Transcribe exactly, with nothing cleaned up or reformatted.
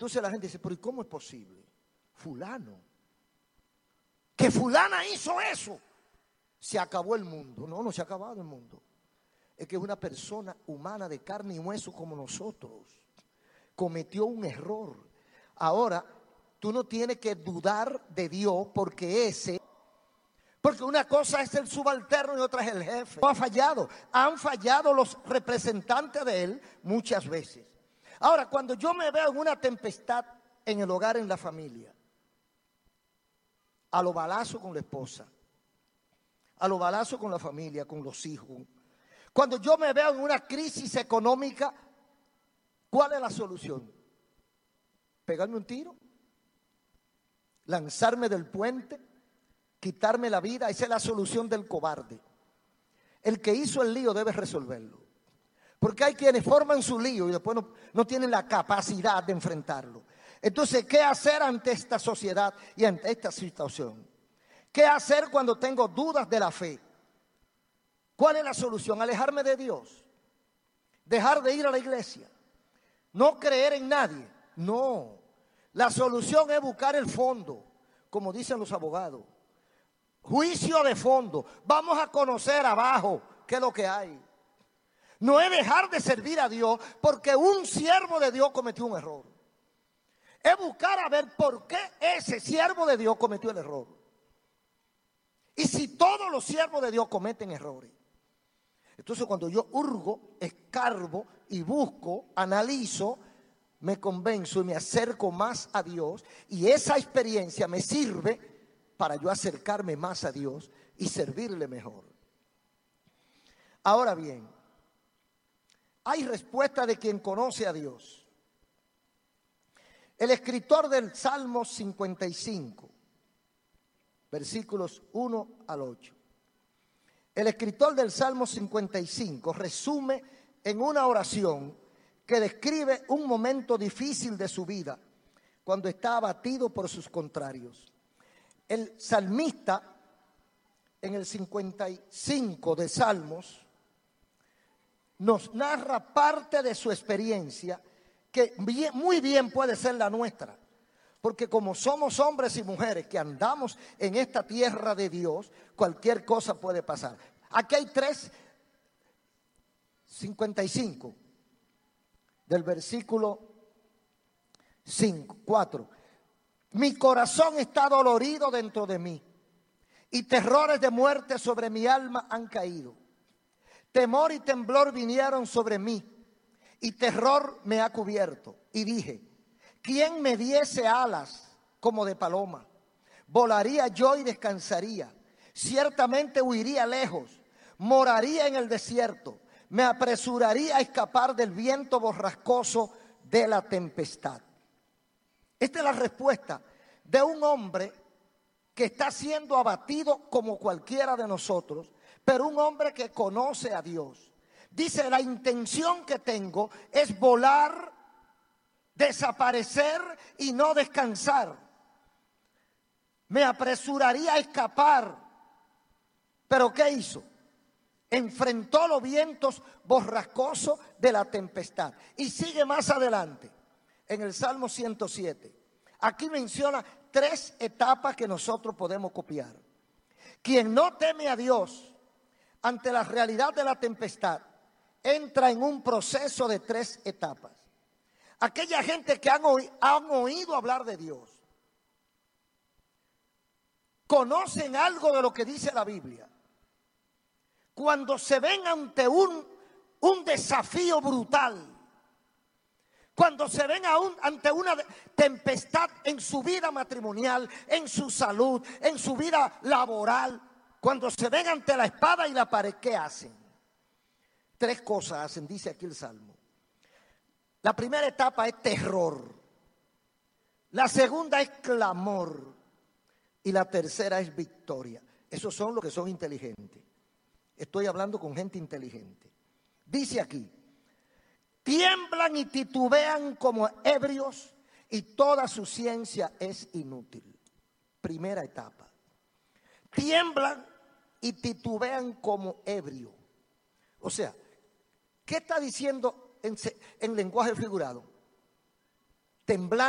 Entonces la gente dice, pero ¿y cómo es posible? Fulano, que fulana hizo eso, se acabó el mundo. No, no se ha acabado el mundo. Es que es una persona humana de carne y hueso como nosotros. Cometió un error. Ahora, tú no tienes que dudar de Dios porque ese, porque una cosa es el subalterno y otra es el jefe. No ha fallado, han fallado los representantes de él muchas veces. Ahora, cuando yo me veo en una tempestad en el hogar, en la familia, a los balazos con la esposa, a los balazos con la familia, con los hijos, cuando yo me veo en una crisis económica, ¿cuál es la solución? ¿Pegarme un tiro? ¿Lanzarme del puente? ¿Quitarme la vida? Esa es la solución del cobarde. El que hizo el lío debe resolverlo. Porque hay quienes forman su lío y después no, no tienen la capacidad de enfrentarlo. Entonces, ¿qué hacer ante esta sociedad y ante esta situación? ¿Qué hacer cuando tengo dudas de la fe? ¿Cuál es la solución? Alejarme de Dios. Dejar de ir a la iglesia. No creer en nadie. No. La solución es buscar el fondo, como dicen los abogados. Juicio de fondo. Vamos a conocer abajo qué es lo que hay. No es dejar de servir a Dios porque un siervo de Dios cometió un error. Es buscar a ver por qué ese siervo de Dios cometió el error. Y si todos los siervos de Dios cometen errores. Entonces cuando yo hurgo, escarbo y busco, analizo, me convenzo y me acerco más a Dios. Y esa experiencia me sirve para yo acercarme más a Dios y servirle mejor. Ahora bien, hay respuesta de quien conoce a Dios. El escritor del Salmo cincuenta y cinco, versículos uno al ocho. El escritor del Salmo cincuenta y cinco resume en una oración que describe un momento difícil de su vida, cuando está abatido por sus contrarios. El salmista, en el cincuenta y cinco de Salmos, nos narra parte de su experiencia que bien, muy bien puede ser la nuestra. Porque como somos hombres y mujeres que andamos en esta tierra de Dios, cualquier cosa puede pasar. Aquí hay tres, cincuenta y cinco, del versículo cinco, cuatro. Mi corazón está dolorido dentro de mí, y terrores de muerte sobre mi alma han caído. Temor y temblor vinieron sobre mí, y terror me ha cubierto. Y dije, ¿quién me diese alas como de paloma? Volaría yo y descansaría. Ciertamente huiría lejos, moraría en el desierto. Me apresuraría a escapar del viento borrascoso de la tempestad. Esta es la respuesta de un hombre que está siendo abatido como cualquiera de nosotros, pero un hombre que conoce a Dios. Dice, la intención que tengo es volar, desaparecer y no descansar. Me apresuraría a escapar. ¿Pero qué hizo? Enfrentó los vientos borrascosos de la tempestad. Y sigue más adelante, en el Salmo ciento siete. Aquí menciona tres etapas que nosotros podemos copiar. Quien no teme a Dios ante la realidad de la tempestad, entra en un proceso de tres etapas. Aquella gente que han, oí, han oído hablar de Dios, conocen algo de lo que dice la Biblia. Cuando se ven ante un, un desafío brutal, cuando se ven a un, ante una tempestad en su vida matrimonial, en su salud, en su vida laboral, cuando se ven ante la espada y la pared, ¿qué hacen? Tres cosas hacen, dice aquí el Salmo. La primera etapa es terror. La segunda es clamor. Y la tercera es victoria. Esos son los que son inteligentes. Estoy hablando con gente inteligente. Dice aquí, tiemblan y titubean como ebrios y toda su ciencia es inútil. Primera etapa. Tiemblan y titubean como ebrios. O sea, ¿qué está diciendo en, en lenguaje figurado? Temblar.